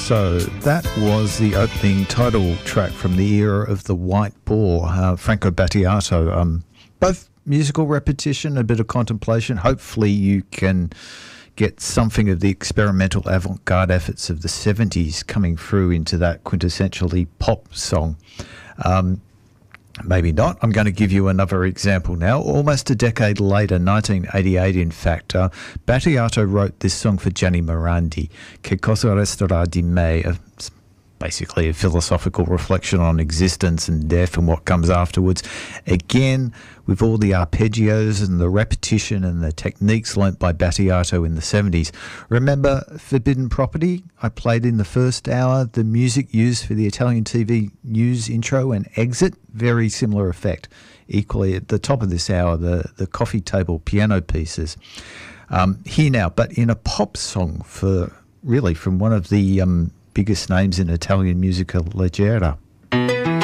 So that was the opening title track from the era of the White Boar, Franco Battiato. Both musical repetition, a bit of contemplation. Hopefully you can get something of the experimental avant-garde efforts of the 70s coming through into that quintessentially pop song. Maybe not. I'm going to give you another example now. Almost a decade later, 1988 in fact, Battiato wrote this song for Gianni Morandi, Che cosa resterà di me, basically a philosophical reflection on existence and death and what comes afterwards. Again, with all the arpeggios and the repetition and the techniques learnt by Battiato in the 70s. Remember Forbidden Property? I played in the first hour the music used for the Italian TV news intro and exit. Very similar effect. Equally at the top of this hour, the coffee table piano pieces. Here now, but in a pop song from one of the biggest names in Italian musica leggera.